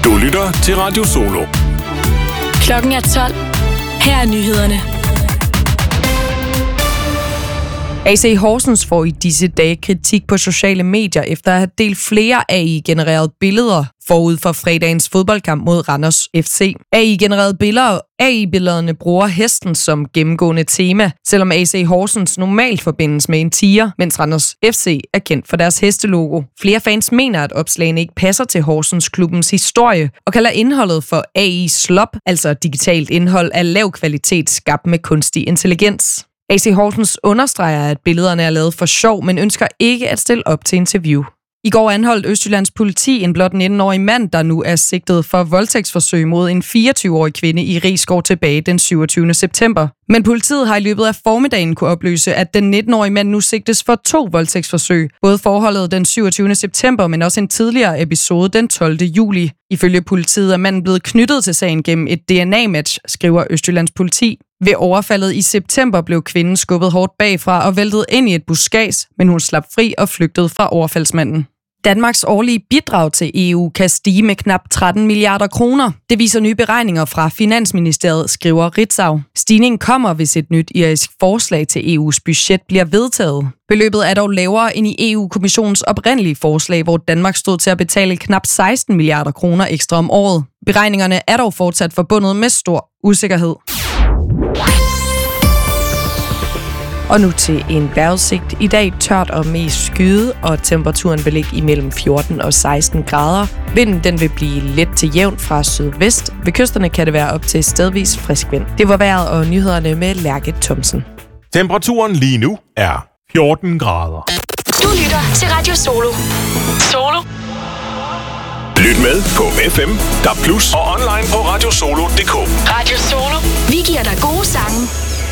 Du lytter til Radio Solo. Klokken er 12. Her er nyhederne. AC Horsens får i disse dage kritik på sociale medier efter at have delt flere AI-genererede billeder forud for fredagens fodboldkamp mod Randers FC. AI-billederne bruger hesten som gennemgående tema, selvom AC Horsens normalt forbindes med en tiger, mens Randers FC er kendt for deres hestelogo. Flere fans mener, at opslagene ikke passer til Horsens klubbens historie, og kalder indholdet for AI-slop, altså digitalt indhold af lav kvalitet skabt med kunstig intelligens. AC Horsens understreger, at billederne er lavet for sjov, men ønsker ikke at stille op til interview. I går anholdt Østjyllands politi en blot 19-årig mand, der nu er sigtet for voldtægtsforsøg mod en 24-årig kvinde i Risskov tilbage den 27. september. Men politiet har i løbet af formiddagen kunne oplyse, at den 19-årige mand nu sigtes for 2 voldtægtsforsøg. Både forholdet den 27. september, men også en tidligere episode den 12. juli. Ifølge politiet er manden blevet knyttet til sagen gennem et DNA-match, skriver Østjyllands politi. Ved overfaldet i september blev kvinden skubbet hårdt bagfra og væltet ind i et buskads, men hun slap fri og flygtede fra overfaldsmanden. Danmarks årlige bidrag til EU kan stige med knap 13 milliarder kroner. Det viser nye beregninger fra Finansministeriet, skriver Ritzau. Stigningen kommer, hvis et nyt irsk forslag til EU's budget bliver vedtaget. Beløbet er dog lavere end i EU-kommissionens oprindelige forslag, hvor Danmark stod til at betale knap 16 milliarder kroner ekstra om året. Beregningerne er dog fortsat forbundet med stor usikkerhed. Og nu til en vejrudsigt. I dag tørt og mest skyet, og temperaturen vil ligge imellem 14 og 16 grader. Vinden den vil blive let til jævn fra sydvest. Ved kysterne kan det være op til stedvis frisk vind. Det var vejret og nyhederne med Lærke Thomsen. Temperaturen lige nu er 14 grader. Du lytter til Radio Solo. Solo. Lyt med på FM, DAB+, og online på radiosolo.dk. Radio Solo.